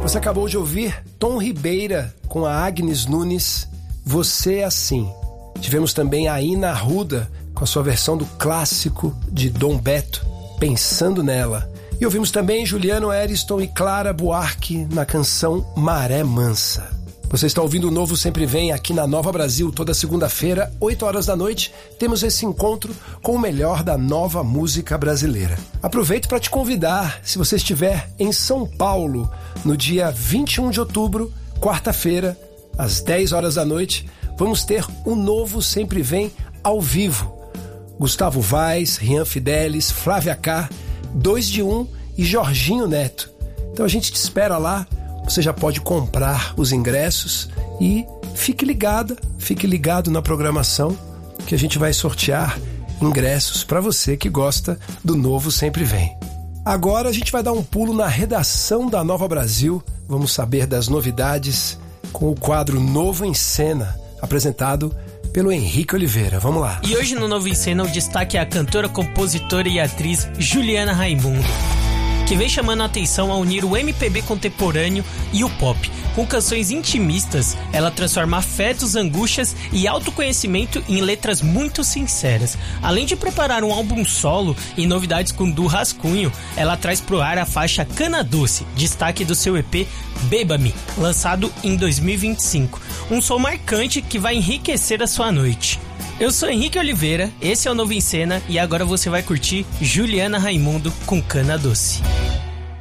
Você acabou de ouvir Tom Ribeira com a Agnes Nunes, Você é Assim. Tivemos também a Ina Arruda com a sua versão do clássico de Dom Beto, Pensando Nela. E ouvimos também Juliano Eriston e Clara Buarque na canção Maré Mansa. Você está ouvindo o Novo Sempre Vem aqui na Nova Brasil, toda segunda-feira, 8 horas da noite. Temos esse encontro com o melhor da nova música brasileira. Aproveito para te convidar, se você estiver em São Paulo, no dia 21 de outubro, quarta-feira, às 10 horas da noite, vamos ter o Novo Sempre Vem ao vivo. Gustavo Vaz, Rian Fidelis, Flávia K, 2 de 1 e Jorginho Neto. Então a gente te espera lá. Você já pode comprar os ingressos e fique ligado na programação que a gente vai sortear ingressos para você que gosta do Novo Sempre Vem. Agora a gente vai dar um pulo na redação da Nova Brasil. Vamos saber das novidades com o quadro Novo em Cena, apresentado pelo Henrique Oliveira. Vamos lá. E hoje no Novo em Cena o destaque é a cantora, compositora e atriz Juliana Raimundo, que vem chamando a atenção a unir o MPB contemporâneo e o pop. Com canções intimistas, ela transforma afetos, angústias e autoconhecimento em letras muito sinceras. Além de preparar um álbum solo e novidades com Du Rascunho, ela traz pro ar a faixa Cana Doce, destaque do seu EP Beba-me, lançado em 2025. Um som marcante que vai enriquecer a sua noite. Eu sou Henrique Oliveira, esse é o Novo em Cena e agora você vai curtir Juliana Raimundo com Cana Doce.